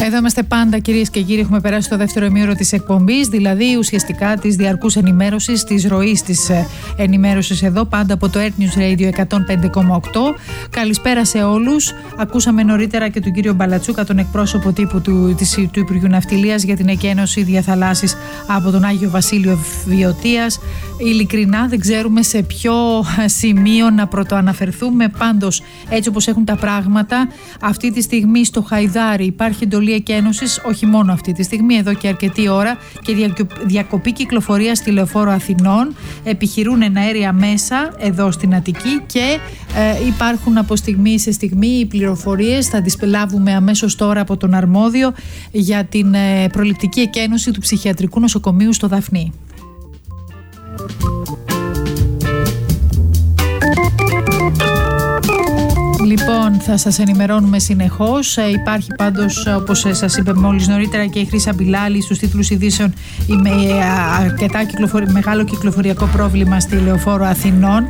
Εδώ είμαστε πάντα, κυρίες και κύριοι. Έχουμε περάσει το δεύτερο ημίωρο της εκπομπής, δηλαδή ουσιαστικά της διαρκούς ενημέρωσης, της ροής της ενημέρωσης εδώ, πάντα από το Earth News Radio 105,8. Καλησπέρα σε όλους. Ακούσαμε νωρίτερα και τον κύριο Μπαλατσούκα, τον εκπρόσωπο τύπου του Υπουργείου Ναυτιλίας για την εκένωση διαθαλάσσης από τον Άγιο Βασίλειο Βιωτίας. Ειλικρινά δεν ξέρουμε σε ποιο σημείο να πρωτοαναφερθούμε. Πάντως, έτσι όπως έχουν τα πράγματα, αυτή τη στιγμή στο Χαϊδάρι υπάρχει εντολή εκένωσης, όχι μόνο αυτή τη στιγμή, εδώ και αρκετή ώρα, και διακοπή κυκλοφορία στη Λεωφόρο Αθηνών. Επιχειρούν εναέρια μέσα εδώ στην Αττική και υπάρχουν από στιγμή σε στιγμή οι πληροφορίες. Θα τις λάβουμε αμέσως τώρα από τον αρμόδιο για την προληπτική εκένωση του ψυχιατρικού νοσοκομείου στο Δαφνί. Λοιπόν, θα σας ενημερώνουμε συνεχώς. Υπάρχει πάντως, όπως σας είπε μόλις νωρίτερα, και η Χρύσα Μπιλάλη στους τίτλους ειδήσεων, αρκετά μεγάλο κυκλοφοριακό πρόβλημα στη Λεωφόρο Αθηνών.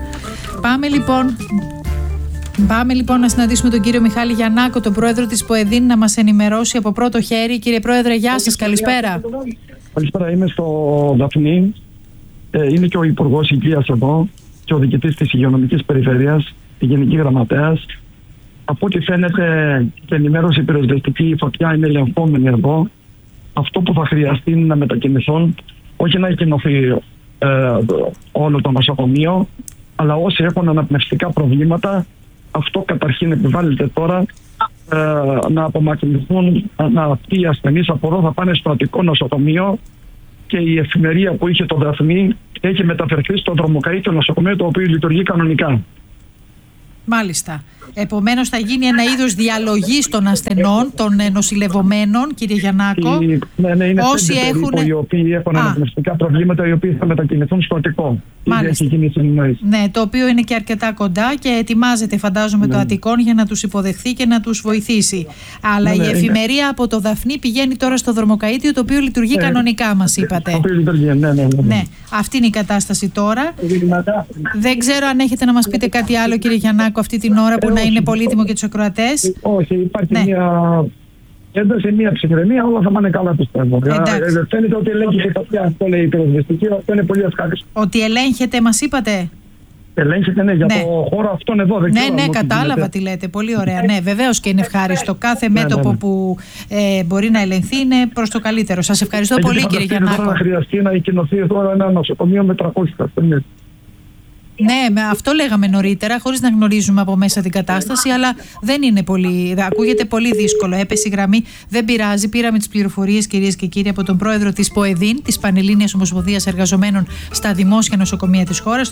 Πάμε λοιπόν να συναντήσουμε τον κύριο Μιχάλη Γιαννάκο, τον πρόεδρο της ΠΟΕΔΗΝ, να μας ενημερώσει από πρώτο χέρι. Κύριε Πρόεδρε, γεια σας, καλησπέρα. Καλησπέρα, είμαι στο Δαφνί. Είναι και ο Υπουργός Υγείας εδώ και ο διοικητής της Υγειονομικής Περιφέρειας, η Γενική Γραμματέας. Από ό,τι φαίνεται, η ενημέρωση πυροσβεστική, η φωτιά είναι ελεγχόμενη εδώ. Αυτό που θα χρειαστεί είναι να μετακινηθούν, όχι να εκκοινωθεί όλο το νοσοκομείο, αλλά όσοι έχουν αναπνευστικά προβλήματα, αυτό καταρχήν επιβάλλεται τώρα, να απομακρυνθούν, να αυτοί οι ασθενείς από εδώ θα πάνε στο Αττικό νοσοκομείο, και η εφημερία που είχε το Δαφνί έχει μεταφερθεί στο Δρομοκαΐτιο νοσοκομείο, το οποίο λειτουργεί κανονικά. Μάλιστα. Επομένως θα γίνει ένα είδος διαλογής των ασθενών, των νοσηλευομένων, κύριε Γιαννάκο. Ναι, είναι όσοι οι οποίοι έχουν αναπνευστικά προβλήματα, οι οποίοι θα μετακινηθούν στο Αττικό. Ναι, το οποίο είναι και αρκετά κοντά και ετοιμάζεται, φαντάζομαι, το Αττικόν για να τους υποδεχθεί και να τους βοηθήσει. Αλλά η εφημερία από το Δαφνί πηγαίνει τώρα στο Δρομοκαΐτιο, το οποίο λειτουργεί κανονικά, μας είπατε. Το οποίο λειτουργεί, ναι. Αυτή είναι η κατάσταση τώρα. Δεν ξέρω αν έχετε να μας πείτε κάτι άλλο, κύριε Γιαννάκο, αυτή την ώρα που να είναι πολύτιμο για τους ακροατές. Όχι, υπάρχει μια ένταση, μια ψυχραιμία, όλα θα πάνε καλά, πιστεύω. Φαίνεται ότι ελέγχεται κάποια, αυτό λέει η πυροσβεστική, αυτό είναι πολύ ευχάριστο. Ότι ελέγχεται, μας είπατε. Ελέγχεται, ναι, για το χώρο αυτόν εδώ. Ναι, κατάλαβα τι λέτε. Πολύ ωραία. Ναι, βεβαίως και είναι ευχάριστο. Κάθε μέτωπο που μπορεί να ελεγχθεί είναι προς το καλύτερο. Σας ευχαριστώ πολύ, κύριε Γιαννάκο. Θα χρειαστεί να εκκοινωθεί τώρα ένα νοσοκομείο με 300 ασθενείς. Ναι, αυτό λέγαμε νωρίτερα, χωρίς να γνωρίζουμε από μέσα την κατάσταση, αλλά δεν είναι πολύ. Ακούγεται πολύ δύσκολο. Έπεσε η γραμμή, δεν πειράζει. Πήραμε τις πληροφορίες, κυρίες και κύριοι, από τον πρόεδρο της ΠΟΕΔΗΝ, της Πανελλήνιας Ομοσπονδίας Εργαζομένων στα Δημόσια Νοσοκομεία της χώρας.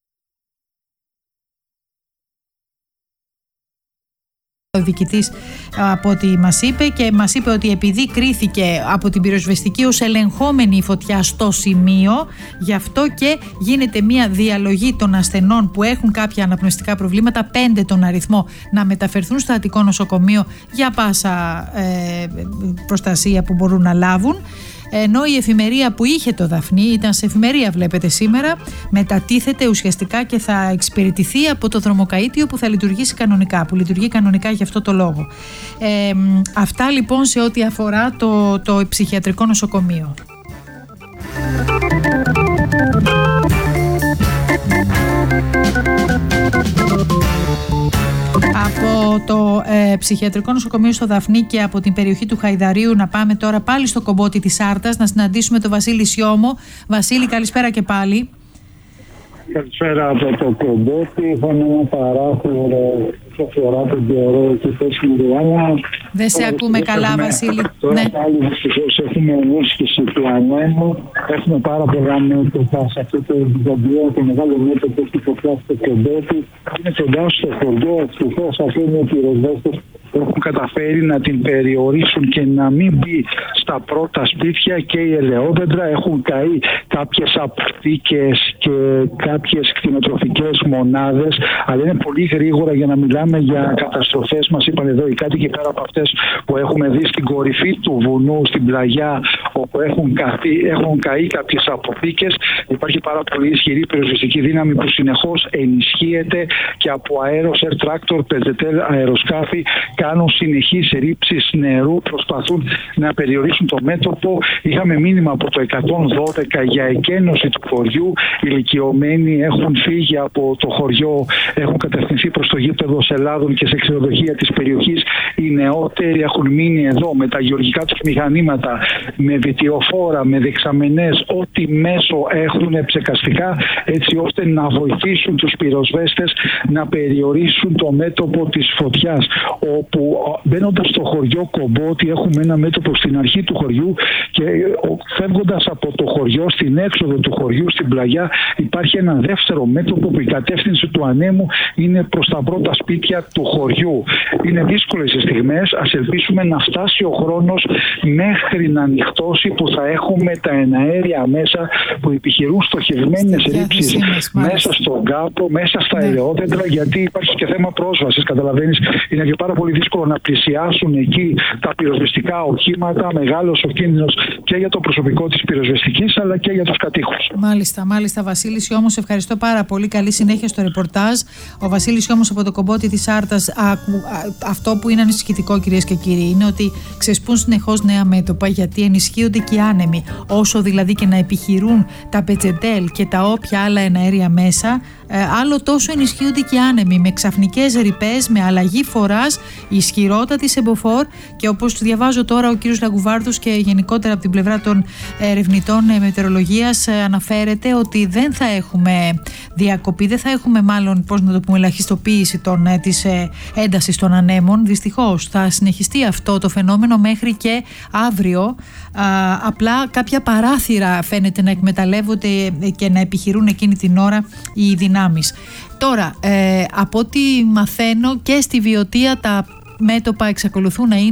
Ο διοικητής, από ό,τι μας είπε, και μας είπε ότι επειδή κρίθηκε από την πυροσβεστική ως ελεγχόμενη η φωτιά στο σημείο, γι' αυτό και γίνεται μια διαλογή των ασθενών που έχουν κάποια αναπνευστικά προβλήματα, 5 τον αριθμό, να μεταφερθούν στο Αττικό νοσοκομείο για πάσα προστασία που μπορούν να λάβουν. Ενώ η εφημερία που είχε το Δαφνί, ήταν σε εφημερία βλέπετε σήμερα, μετατίθεται ουσιαστικά και θα εξυπηρετηθεί από το Δρομοκαΐτιο που θα λειτουργήσει κανονικά, που λειτουργεί κανονικά για αυτό το λόγο. Αυτά λοιπόν σε ό,τι αφορά το ψυχιατρικό νοσοκομείο. Από το ψυχιατρικό νοσοκομείο στο Δαφνί και από την περιοχή του Χαϊδαρίου να πάμε τώρα πάλι στο κομπότι της Άρτας, να συναντήσουμε τον Βασίλη Σιώμο. Βασίλη, καλησπέρα και πάλι. Καλησπέρα από το κομπότι. Είχαμε ένα παράθυρο όσο αφορά τον καιρό και θέσιμο του. Δεν σε ακούμε καλά, Βασίλη. Τώρα πάλι δυστυχώς έχουμε ενίσχυση του ανέμου. Έχουμε πάρα πολλά μέτωπα σε αυτό το βιβλίο. Το μεγάλο μέτωπο που υποφλάσει το κομπότι είναι κοντά στο χωριό. Ευτυχώς αυτοί είναι οι πυροσβέστες που έχουν καταφέρει να την περιορίσουν και να μην μπει στα πρώτα σπίτια, και οι ελαιόδεντρα έχουν καεί κάποιες αποθήκες και κάποιες κτηνοτροφικές μονάδες, αλλά είναι πολύ γρήγορα για να μιλάμε για καταστροφές. Μας είπαν εδώ οι κάτοικοι, πέρα από αυτές που έχουμε δει στην κορυφή του βουνού, στην πλαγιά, μέτωπο που έχουν καεί κάποιες αποθήκες. Υπάρχει πάρα πολύ ισχυρή πυροσβεστική δύναμη που συνεχώς ενισχύεται και από αέρος, air tractor, πεζετέλ, αεροσκάφη κάνουν συνεχείς ρήψεις νερού, προσπαθούν να περιορίσουν το μέτωπο. Είχαμε μήνυμα από το 112 για εκένωση του χωριού. Οι ηλικιωμένοι έχουν φύγει από το χωριό, έχουν κατευθυνθεί προς το γήπεδο Σελάδων και σε ξενοδοχεία της περιοχής. Οι νεότεροι έχουν μείνει εδώ με τα γεωργικά τους μηχανήματα, με βιτιοφόρα, με δεξαμενές, ό,τι μέσο έχουν ψεκαστικά, έτσι ώστε να βοηθήσουν τους πυροσβέστες να περιορίσουν το μέτωπο της φωτιάς. Όπου μπαίνοντας στο χωριό Κομπότη έχουμε ένα μέτωπο στην αρχή του χωριού και φεύγοντας από το χωριό στην έξοδο του χωριού, στην πλαγιά, υπάρχει ένα δεύτερο μέτωπο που η κατεύθυνση του ανέμου είναι προς τα πρώτα σπίτια του χωριού. Είναι δύσκολες οι στιγμές, ας ελπίσουμε να φτάσει ο χρόνος μέχρι να ανοιχτώσει, που θα έχουμε τα εναέρια μέσα που επιχειρούν στοχευμένες ρήψεις μέσα στον κάπο, μέσα στα ελαιόδεντρα, γιατί υπάρχει και θέμα πρόσβασης, καταλαβαίνεις. Είναι και πάρα πολύ δύσκολο να πλησιάσουν εκεί τα πυροσβεστικά οχήματα, μεγάλος ο κίνδυνος και για το προσωπικό της πυροσβεστικής αλλά και για τους κατοίκους. Μάλιστα, Βασίλης Ιώμος, ευχαριστώ πάρα πολύ. Καλή συνέχεια στο ρεπορτάζ. Ο Βασίλης Ιώμος από το Κομπότη της Άρτας. Αυτό που είναι ανησυχητικό, κυρίες και κύριοι, είναι ότι ξεσπούν συνεχώς νέα μέτωπα, γιατί ενισχύονται και οι άνεμοι. Όσο δηλαδή και να επιχειρούν τα πετζετέλ και τα όποια άλλα εναέρια μέσα, άλλο τόσο ενισχύονται και οι άνεμοι με ξαφνικές ρηπές, με αλλαγή φοράς, ισχυρότατη σεμποφόρ. Και όπως διαβάζω τώρα, ο κύριος Λαγκουβάρδος και γενικότερα από την πλευρά των ερευνητών μετεωρολογίας αναφέρεται ότι δεν θα έχουμε διακοπή, δεν θα έχουμε μάλλον, ελαχιστοποίηση της έντασης των ανέμων. Δυστυχώς θα συνεχιστεί αυτό το φαινόμενο μέχρι και αύριο. Απλά κάποια παράθυρα φαίνεται να εκμεταλλεύονται και να επιχειρούν εκείνη την ώρα οι δυνάμεις. Τώρα, από ό,τι μαθαίνω και στη Βιωτία τα μέτωπα εξακολουθούν να είναι